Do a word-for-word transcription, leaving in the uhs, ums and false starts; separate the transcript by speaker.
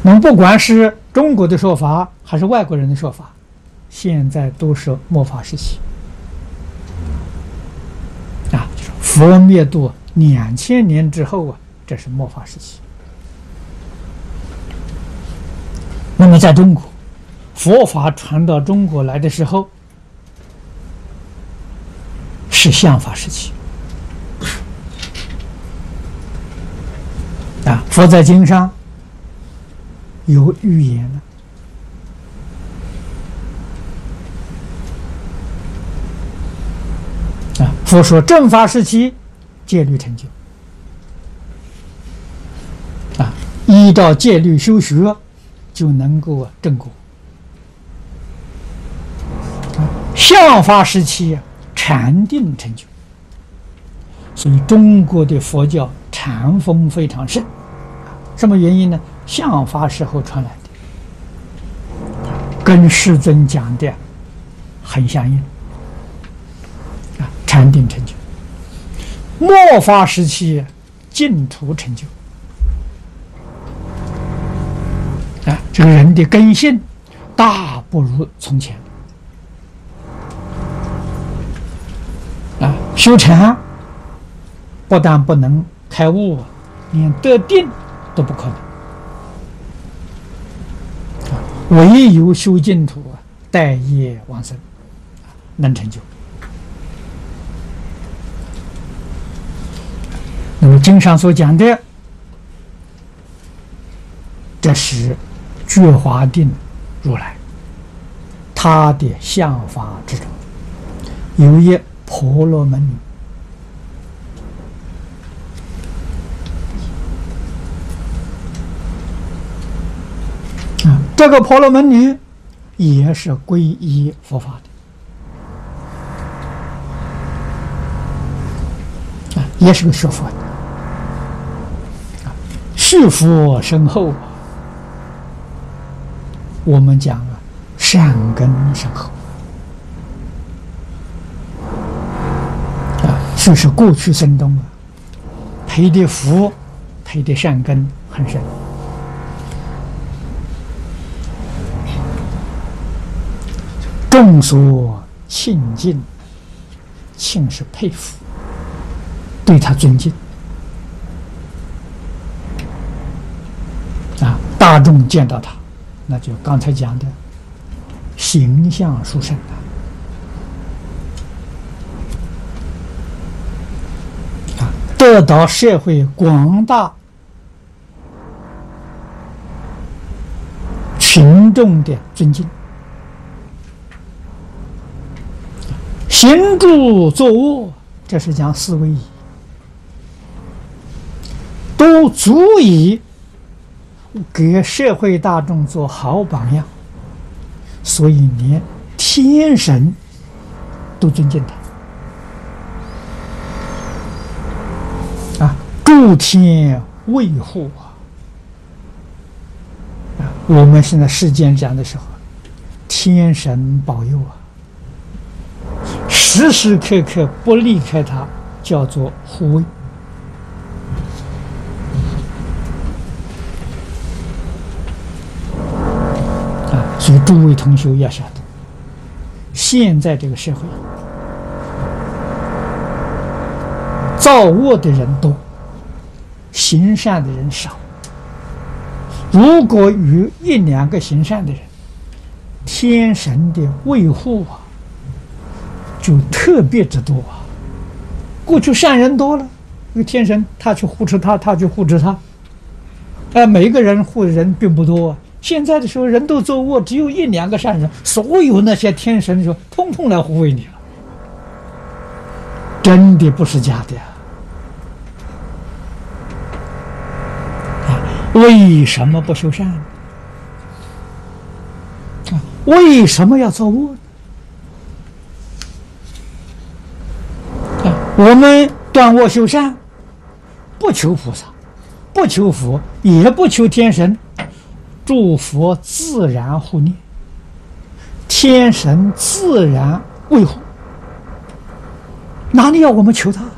Speaker 1: 那么，不管是中国的说法，还是外国人的说法，现在都是末法时期啊，就是佛灭度两千年之后啊，这是末法时期。那么，在中国，佛法传到中国来的时候，是相法时期啊。佛在经上有预言了。啊，佛说正法时期戒律成就啊，依照戒律修学就能够正果。啊，相法时期禅定成就，所以中国的佛教禅风非常盛。什么原因呢？相法时候传来的，跟世尊讲的很相应啊，禅定成就。末法时期净土成就啊，这个人的根性大不如从前啊，修禅不但不能开悟，连得定都不可能。唯有修净土啊，待业往生，能成就。那么经上所讲的，这是觉华定如来他的相法之中，有一婆罗门女。啊，这个婆罗门女也是皈依佛法的，啊，也是个学佛的，啊，续佛深厚。我们讲啊，善根深厚，啊，所以说过去生中啊，培的福、培的善根很深。众所亲近，亲是佩服，对他尊敬啊。大众见到他，那就刚才讲的形象殊胜啊，得到社会广大群众的尊敬。行住坐卧，这是讲四位仪，都足以给社会大众做好榜样，所以连天神都尊敬他啊，诸天卫护啊！啊，我们现在世间讲的时候，天神保佑啊！时时刻刻不离开他，叫做护卫啊！所以诸位同学要晓得，现在这个社会造恶的人多，行善的人少。如果有一两个行善的人，天神的卫护啊，就特别之多啊！过去善人多了，那个天神他去护持他，他去护持他，呃，每一个人护的人并不多啊。现在的时候，人都作恶，只有一两个善人，所有那些天神说，通通来护卫你了，真的不是假的啊！为什么不修善呢？啊，为什么要作恶呢？我们断恶修善，不求菩萨，不求佛，也不求天神，诸佛自然护念，天神自然维护，哪里要我们求他？